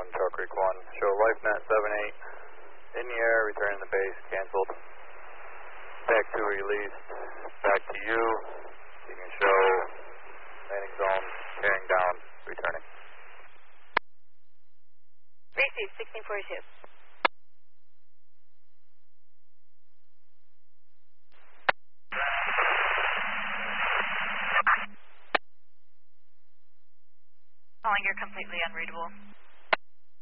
Trail Creek 1. Show LifeNet 78 in the air, returning the base, canceled. Back to released, back to you. You can show landing zone, tearing down, returning. Received, 1642. Calling, you're completely unreadable.